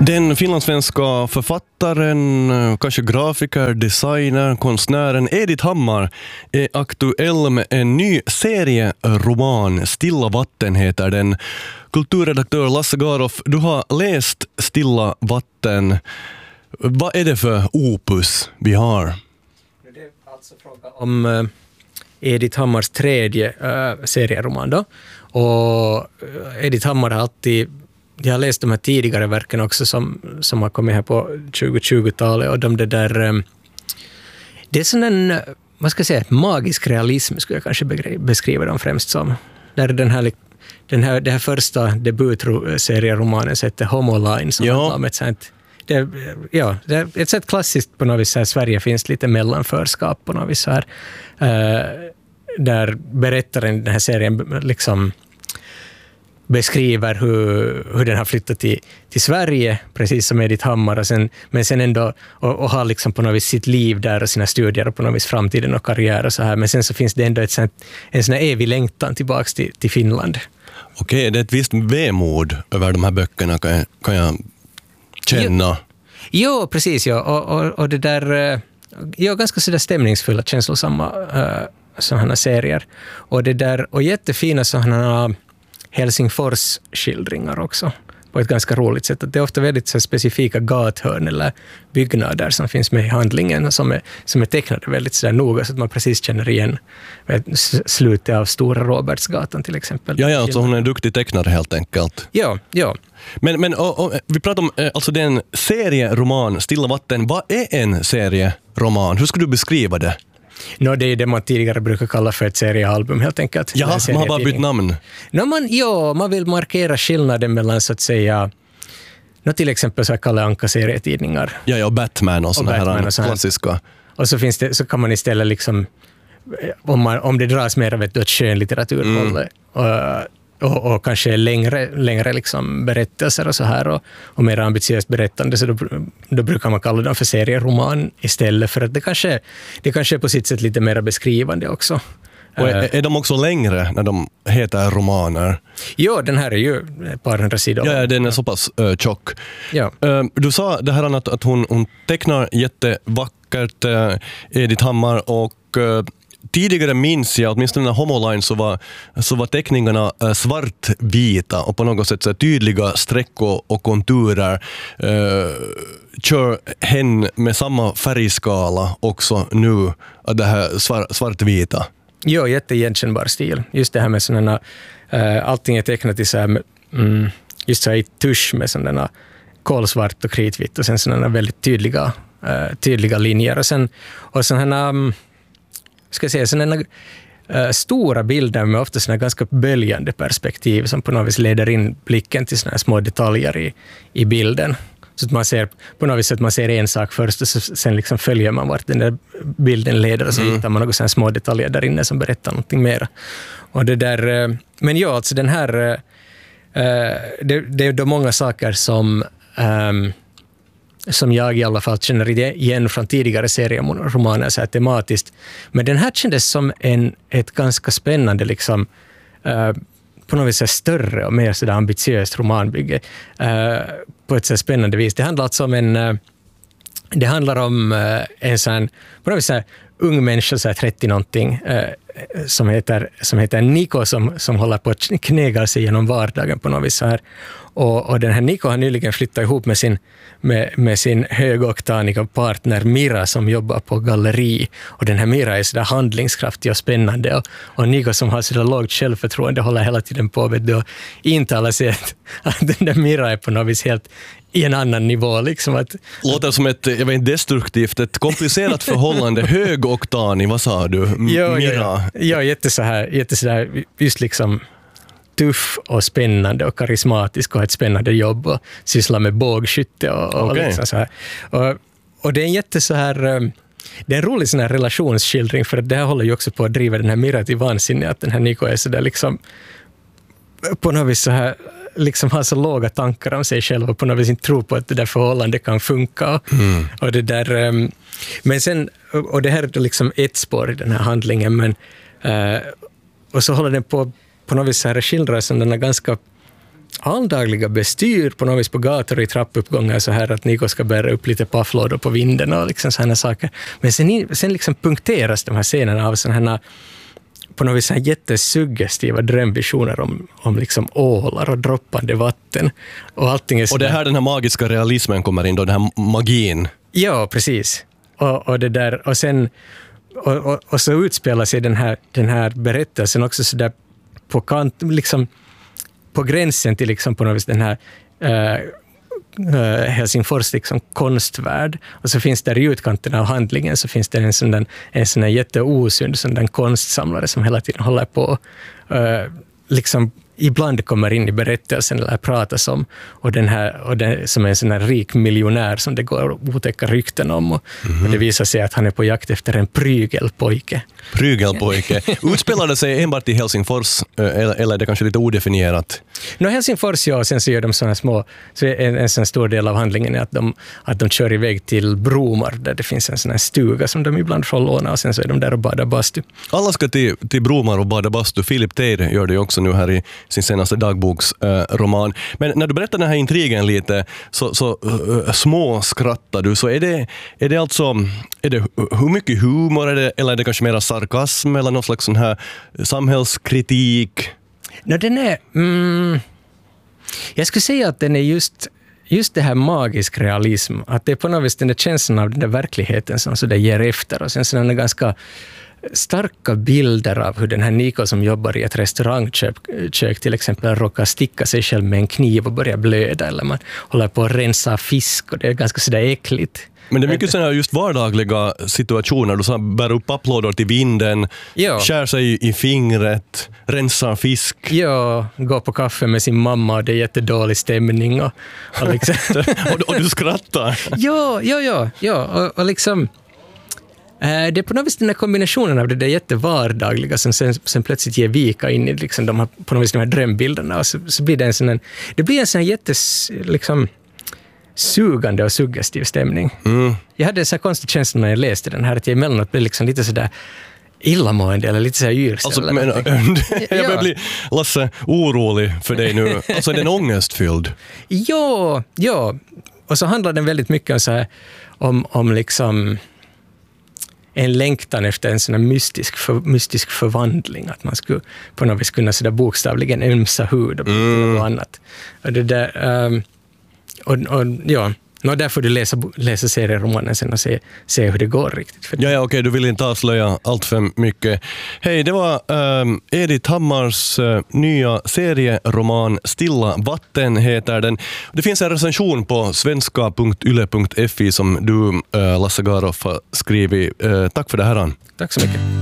Den finlandssvenska författaren, kanske grafiker, designer, konstnären Edith Hammar är aktuell med en ny serieroman. Stilla vatten heter den. Kulturredaktör Lasse Garoff, du har läst Stilla vatten. Vad är det för opus vi har? Det är alltså fråga om Edith Hammars tredje serieroman då. Och Edith Hammar har alltid... Jag har läst de här tidigare verken också som har kommit här på 2020-talet och det är sån en, vad ska jag säga, magisk realism skulle jag kanske beskriva dem främst som. Där det här första debutserieromanen heter Homoline som handlar om ett sånt. Det är ett sätt klassiskt på något vis här, Sverige finns lite mellanförskap på något vis här. Där berättaren i den här serien liksom beskriver hur den har flyttat till Sverige, precis som Edith Hammar, men sen ändå och har liksom på något vis sitt liv där och sina studier och på något vis framtiden och karriär och så här. Men sen så finns det ändå en sån här evig längtan tillbaks till Finland. Okej, det är ett visst vemod över de här böckerna kan jag känna. Jo, precis. Ja. Och det där... ganska sådär stämningsfulla, känslosamma sådana serier. Och jättefina sådana Helsingfors-skildringar också på ett ganska roligt sätt. Att det är ofta väldigt så specifika gathörn eller byggnader som finns med i handlingen som är tecknade väldigt sådär noga så att man precis känner igen slutet av Stora Robertsgatan till exempel. Ja, så hon är en duktig tecknare helt enkelt. Ja. Men vi pratar om alltså den serieroman Stilla vatten. Vad är en serieroman? Hur skulle du beskriva det? Det är det man tidigare brukar kalla för ett seriealbum helt enkelt. Ja, man har bara bytt namn. Man vill markera skillnaden mellan så att säga till exempel så här Kalle Anka-serietidningar. Ja, och Batman och såna här klassiska. Och så kan man istället liksom om det dras mer av ett skönlitteraturhåll och kanske längre liksom berättelser och så här och mer ambitiöst berättande, så då brukar man kalla dem för serieroman istället, för att det kanske är på sitt sätt lite mer beskrivande också. Och är de också längre när de heter romaner? Ja, den här är ju ett par hundra sidor. Ja, den är så pass tjock. Ja. Du sa det här att hon tecknar jättevackert, Edith Hammar, och tidigare minns jag, åtminstone när Homoline så var teckningarna svartvita och på något sätt så tydliga streck och konturer. Kör hen med samma färgskala också nu, det här svartvita? Ja, jätteigenkännbar stil. Just det här med sådana, allting är tecknat i så här, just så här i tusch med sådana kolsvart och kritvitt och sen sådana väldigt tydliga linjer och sådana ska jag säga, sådana stora bilder med ofta sådana ganska böljande perspektiv som på något vis leder in blicken till sådana små detaljer i bilden. Så att man ser på något vis att man ser en sak först och sen liksom följer man vart den där bilden leder och så hittar man några sådana små detaljer där inne som berättar någonting mer. Och det där, men ja, alltså den här det är då många saker som jag i alla fall känner igen från tidigare serieromaner så här tematiskt. Men den här kändes som ett ganska spännande liksom, på något vis större och mer sådär ambitiöst romanbygge på ett så spännande vis. Det handlar alltså om en sån på något vis så ung människa, så här 30-någonting, som heter Niko som håller på att knega sig genom vardagen på något vis så här. Och den här Niko har nyligen flyttat ihop med sin högoktaniga partner Mira som jobbar på galleri. Och den här Mira är sådär handlingskraftig och spännande. Och Niko som har sådär lågt självförtroende håller hela tiden på och intalar sig att den där Mira är på något vis helt i en annan nivå. Liksom låter som ett destruktivt, ett komplicerat förhållande. Högoktanig, vad sa du? Mira? Ja, jättesådär just liksom tuff och spännande och karismatisk och ett spännande jobb och syssla med bågskytte och liksom så här. Och det är en det är en rolig sån här relationsskildring, för att det här håller ju också på att driva den här Mira till vansinne, att den här Niko är så där liksom på något vis så här liksom har så låga tankar om sig själv och på något vis inte tror på att det där förhållandet kan funka. Och det där men sen, och det här är liksom ett spår i den här handlingen, men och så håller den på något vis så här skildrar som den är ganska alldagliga bestyr på något vis på gator i trappuppgångar så här att Niko ska bära upp lite pafflådor på vinden och liksom sådana saker. Men sen liksom punkteras de här scenerna av sådana här på något vis jättesuggestiva drömvisioner om liksom ålar och droppande vatten. Och allting är och det här den här magiska realismen kommer in då, den här magin. Ja, precis. Och det där, och sen och så utspelar sig den här berättelsen också så där på kant, liksom på gränsen till liksom på något vis den här Helsingfors liksom konstvärld, och så finns där i utkanten av handlingen så finns det en sån där jätteosund sån där konstsamlare som hela tiden håller på liksom ibland kommer in i berättelsen eller pratas om, och den som är en sån här rik miljonär som det går att otäcka rykten om, och det visar sig att han är på jakt efter en prygelpojke. Prygelpojke. Utspelade sig enbart i Helsingfors eller är det kanske lite odefinierat? Helsingfors, ja, och sen så gör de såna små, så en sån stor del av handlingen är att de kör iväg till Bromar där det finns en sån här stuga som de ibland får låna, och sen så är de där och badar bastu. Alla ska till Bromar och bada bastu. Philip Teir gör det ju också nu här i sin senaste dagboksroman. Men när du berättar den här intrigen lite så små skrattar du, så är det alltså hur mycket humor är det, eller är det kanske mer sarkasm eller någon slags sån här samhällskritik? Den är jag skulle säga att den är just det här magisk realism, att det är på något vis den där känslan av den där verkligheten som så det ger efter, och sen så den är ganska starka bilder av hur den här Niko som jobbar i ett restaurangkök till exempel råkar sticka sig själv med en kniv och börjar blöda, eller man håller på att rensa fisk och det är ganska sådär äckligt. Men det är mycket sådana just vardagliga situationer. Du så bär upp papplådor till vinden, skär sig i fingret, rensar fisk. Ja, går på kaffe med sin mamma och det är jättedålig stämning. Och liksom. och du skrattar. Ja. Och liksom det är på något vis den här kombinationen av det där jättevardagliga som sen plötsligt ger vika in i liksom på något vis de här drömbilderna, och så blir det en sån här liksom sugande och suggestiv stämning. Jag hade en sån här konstig känsla när jag läste den här, att jag emellanåt blev liksom lite sådär illamående eller lite så här yrsel. Alltså, jag börjar bli, Lasse, orolig för dig nu. Alltså är den ångestfylld? Ja. Och så handlar den väldigt mycket om så här, om liksom en längtan efter en sån här mystisk förvandling, att man skulle på något vis kunna sådär bokstavligen ömsa hud och något annat. Och det där där får du läsa serieromanen sen och se hur det går riktigt. Ja, okej, du vill inte avslöja allt för mycket. Hej, det var Edith Hammars nya serieroman Stilla vatten heter den. Det finns en recension på svenska.yle.fi som du, Lasse Garoff, har skrivit. Tack för det här. Tack så mycket.